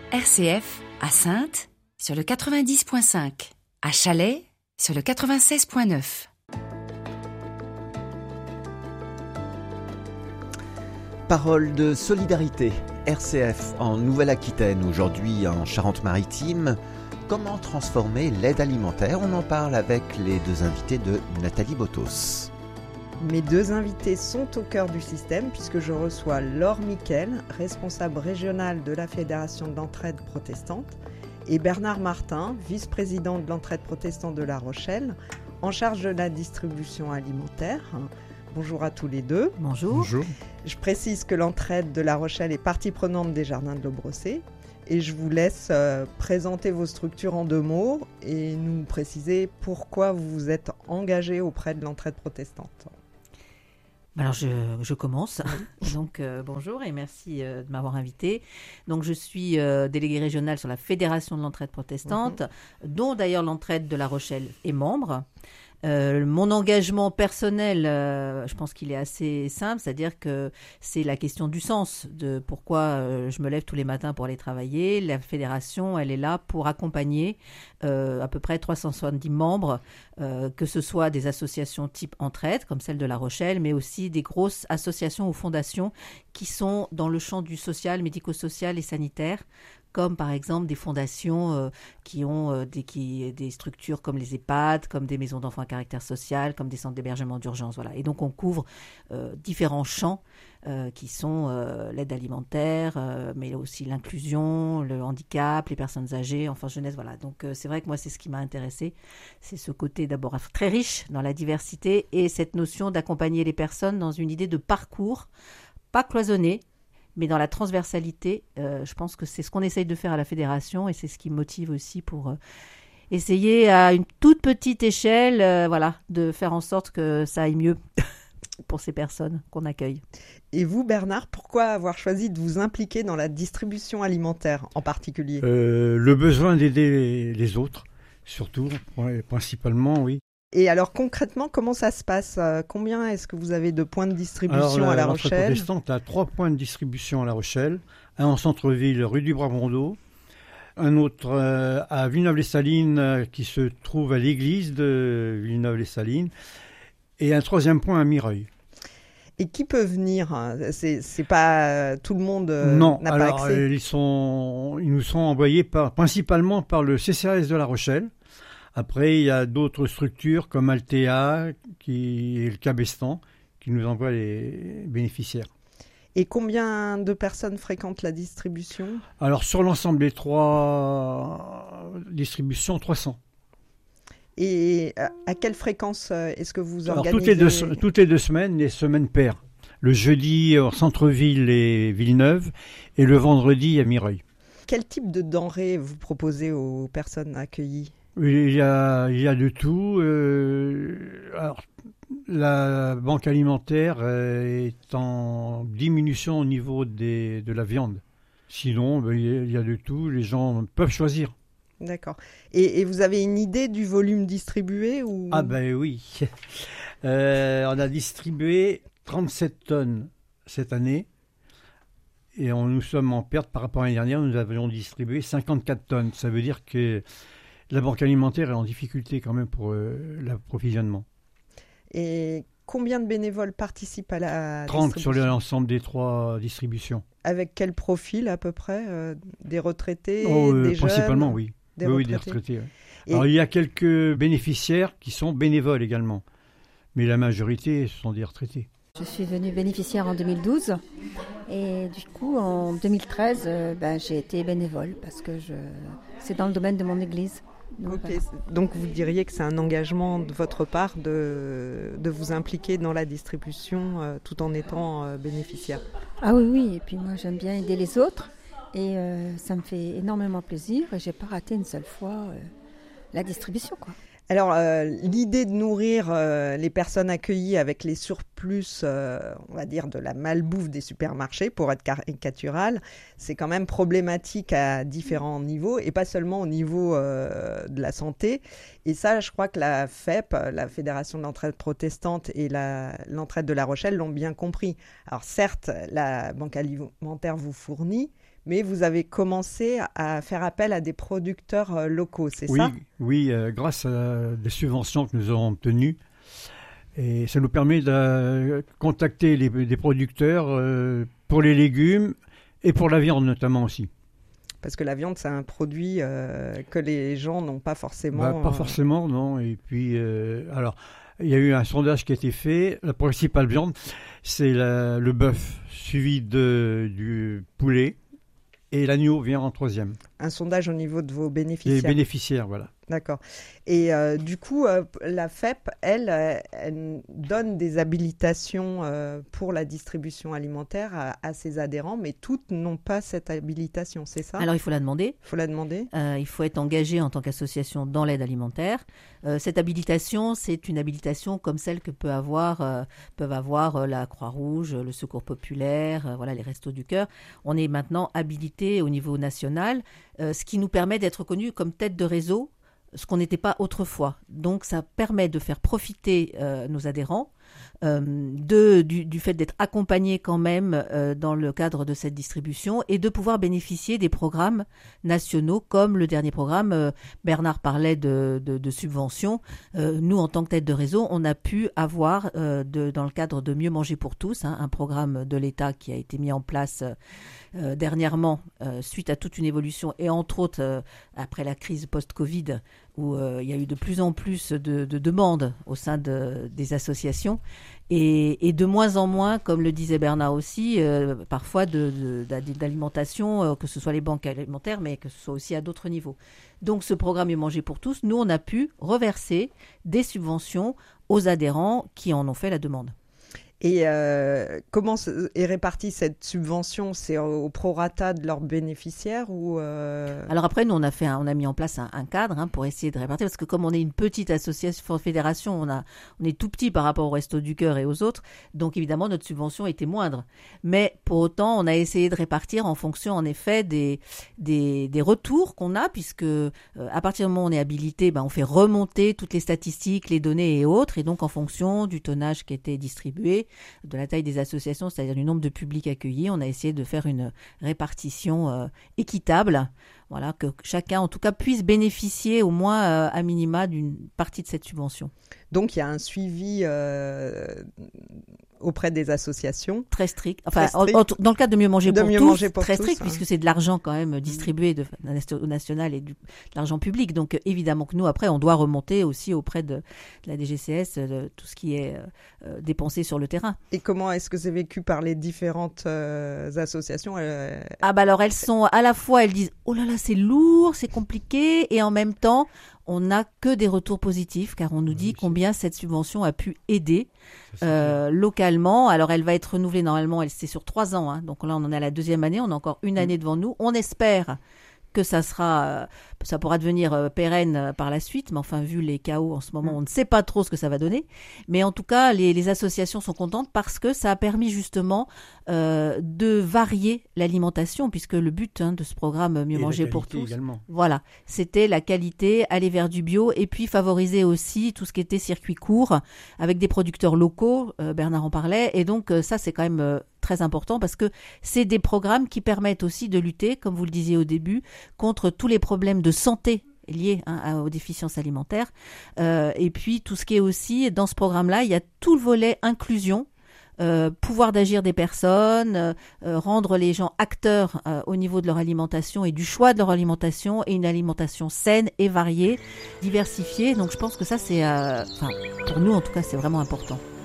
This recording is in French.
RCF à Saintes sur le 90.5, à Chalais sur le 96.9. Parole de solidarité, RCF en Nouvelle-Aquitaine, aujourd'hui en Charente-Maritime. Comment transformer l'aide alimentaire? On en parle avec les deux invités de Nathalie Botos. Mes deux invités sont au cœur du système puisque je reçois Laure Miquel, responsable régionale de la Fédération de l'entraide protestante, et Bernard Martin, vice-président de l'entraide protestante de La Rochelle, en charge de la distribution alimentaire. Bonjour à tous les deux. Bonjour. Bonjour. Je précise que l'entraide de La Rochelle est partie prenante des Jardins de l'Eau Brossée et je vous laisse présenter vos structures en 2 mots et nous préciser pourquoi vous vous êtes engagé auprès de l'entraide protestante. Alors je commence. Donc bonjour et merci de m'avoir invité. Donc je suis déléguée régionale sur la Fédération de l'entraide protestante, dont d'ailleurs l'entraide de La Rochelle est membre. Mon engagement personnel, je pense qu'il est assez simple, c'est-à-dire que c'est la question du sens, de pourquoi je me lève tous les matins pour aller travailler. La fédération, elle est là pour accompagner à peu près 370 membres, que ce soit des associations type entraide, comme celle de La Rochelle, mais aussi des grosses associations ou fondations qui sont dans le champ du social, médico-social et sanitaire, comme par exemple des fondations qui ont des structures comme les EHPAD, comme des maisons d'enfants à caractère social, comme des centres d'hébergement d'urgence. Voilà. Et donc on couvre différents champs qui sont l'aide alimentaire, mais aussi l'inclusion, le handicap, les personnes âgées, enfin jeunesse. Voilà. Donc c'est vrai que moi c'est ce qui m'a intéressée. C'est ce côté d'abord très riche dans la diversité et cette notion d'accompagner les personnes dans une idée de parcours, pas cloisonné, mais dans la transversalité. Je pense que c'est ce qu'on essaye de faire à la fédération et c'est ce qui me motive aussi pour essayer à une toute petite échelle de faire en sorte que ça aille mieux pour ces personnes qu'on accueille. Et vous, Bernard, pourquoi avoir choisi de vous impliquer dans la distribution alimentaire en particulier ? Le besoin d'aider les autres, surtout, principalement, oui. Et alors concrètement, comment ça se passe ? Combien est-ce que vous avez de points de distribution à La Rochelle ? L'entraide protestante a 3 points de distribution à La Rochelle, un en centre-ville, rue du Bras-Bondeau, un autre à Villeneuve-les-Salines qui se trouve à l'église de Villeneuve-les-Salines, et un 3e point à Mireuil. Et qui peut venir ? C'est pas tout le monde n'a pas accès. Ils nous sont envoyés principalement par le CCAS de La Rochelle. Après, il y a d'autres structures comme Altea et le Cabestan qui nous envoient les bénéficiaires. Et combien de personnes fréquentent la distribution ? Alors, sur l'ensemble des 3 distributions, 300. Et à quelle fréquence est-ce que vous organisez ? Toutes les 2 semaines, les semaines paires. Le jeudi en centre-ville et Villeneuve et le vendredi à Mireuil. Quel type de denrées vous proposez aux personnes accueillies ? Il y a de tout. Alors, la banque alimentaire est en diminution au niveau de la viande. Sinon, il y a de tout. Les gens peuvent choisir. D'accord. Et vous avez une idée du volume distribué ou... Ah ben oui. On a distribué 37 tonnes cette année. Et nous sommes en perte par rapport à l'année dernière. Nous avions distribué 54 tonnes. Ça veut dire que la banque alimentaire est en difficulté quand même pour l'approvisionnement. Et combien de bénévoles participent à la 30 distribution ? sur l'ensemble des 3 distributions. Avec quel profil à peu près ? Des retraités, des principalement, jeunes ? Oui. Des retraités. Oui. Alors il y a quelques bénéficiaires qui sont bénévoles également. Mais la majorité, ce sont des retraités. Je suis venue bénéficiaire en 2012 et du coup en 2013 j'ai été bénévole parce que c'est dans le domaine de mon église. Donc, voilà. Donc vous diriez que c'est un engagement de votre part de vous impliquer dans la distribution tout en étant bénéficiaire. Ah oui, et puis moi j'aime bien aider les autres et ça me fait énormément plaisir et j'ai pas raté une seule fois la distribution quoi. Alors, l'idée de nourrir les personnes accueillies avec les surplus, on va dire, de la malbouffe des supermarchés, pour être caricatural, c'est quand même problématique à différents niveaux, et pas seulement au niveau de la santé. Et ça, je crois que la FEP, la Fédération de l'entraide protestante, et l'entraide de La Rochelle l'ont bien compris. Alors certes, la banque alimentaire vous fournit, Mais vous avez commencé à faire appel à des producteurs locaux, c'est ça? Oui, grâce à des subventions que nous avons obtenues. Et ça nous permet de contacter des producteurs pour les légumes et pour la viande notamment aussi. Parce que la viande, c'est un produit que les gens n'ont pas forcément... Pas forcément, non. Et puis, alors, il y a eu un sondage qui a été fait. La principale viande, c'est le bœuf, suivi du poulet. Et l'agneau vient en troisième. Un sondage au niveau de vos bénéficiaires. Les bénéficiaires, voilà. D'accord. Et du coup, la FEP, elle donne des habilitations pour la distribution alimentaire à ses adhérents, mais toutes n'ont pas cette habilitation, c'est ça? Alors, il faut la demander. Il faut la demander. Il faut être engagé en tant qu'association dans l'aide alimentaire. Cette habilitation, c'est une habilitation comme celle que peuvent avoir la Croix-Rouge, le Secours populaire, voilà, les Restos du Cœur. On est maintenant habilité au niveau national, ce qui nous permet d'être connus comme tête de réseau, ce qu'on n'était pas autrefois. Donc, ça permet de faire profiter nos adhérents du fait d'être accompagnés quand même dans le cadre de cette distribution et de pouvoir bénéficier des programmes nationaux comme le dernier programme. Bernard parlait de subventions. Nous, en tant que tête de réseau, on a pu avoir, dans le cadre de Mieux manger pour tous, un programme de l'État qui a été mis en place dernièrement suite à toute une évolution et entre autres après la crise post-Covid où il y a eu de plus en plus de demandes au sein des associations et de moins en moins, comme le disait Bernard aussi, parfois d'alimentation, que ce soit les banques alimentaires, mais que ce soit aussi à d'autres niveaux. Donc ce programme Mieux manger pour tous, nous on a pu reverser des subventions aux adhérents qui en ont fait la demande. Et comment est répartie cette subvention? C'est au prorata de leurs bénéficiaires ou Alors après, nous, on a mis en place un cadre pour essayer de répartir, parce que comme on est une petite association, fédération, on est tout petit par rapport au Restos du Cœur et aux autres, donc évidemment, notre subvention était moindre. Mais pour autant, on a essayé de répartir en fonction, en effet, des retours qu'on a, puisque à partir du moment où on est habilité, on fait remonter toutes les statistiques, les données et autres, et donc en fonction du tonnage qui était distribué, de la taille des associations, c'est-à-dire du nombre de publics accueillis, on a essayé de faire une répartition équitable, voilà, que chacun en tout cas puisse bénéficier au moins à minima d'une partie de cette subvention. Donc il y a un suivi auprès des associations. Très strict. Enfin, dans le cadre de Mieux manger pour tous, très strict, puisque c'est de l'argent quand même distribué au national et de l'argent public. Donc évidemment que nous, après, on doit remonter aussi auprès de la DGCS tout ce qui est dépensé sur le terrain. Et comment est-ce que c'est vécu par les différentes associations? Alors elles sont à la fois, elles disent « Oh là là, c'est lourd, c'est compliqué » et en même temps, on n'a que des retours positifs car on nous dit combien cette subvention a pu aider localement. Alors, elle va être renouvelée normalement, c'est sur 3 ans. Donc là, on en est à la 2e année. On a encore une année devant nous. On espère que ça pourra devenir pérenne par la suite. Mais enfin, vu les chaos en ce moment, on ne sait pas trop ce que ça va donner. Mais en tout cas, les associations sont contentes parce que ça a permis justement de varier l'alimentation, puisque le but de ce programme Mieux manger pour tous, également. Voilà, c'était la qualité, aller vers du bio et puis favoriser aussi tout ce qui était circuit court avec des producteurs locaux. Bernard en parlait. Et donc, ça, c'est quand même très important parce que c'est des programmes qui permettent aussi de lutter, comme vous le disiez au début, contre tous les problèmes de santé liés aux déficiences alimentaires. Et puis, tout ce qui est aussi, dans ce programme-là, il y a tout le volet inclusion, pouvoir d'agir des personnes, rendre les gens acteurs au niveau de leur alimentation et du choix de leur alimentation et une alimentation saine et variée, diversifiée. Donc, je pense que ça, c'est, pour nous, en tout cas, c'est vraiment important.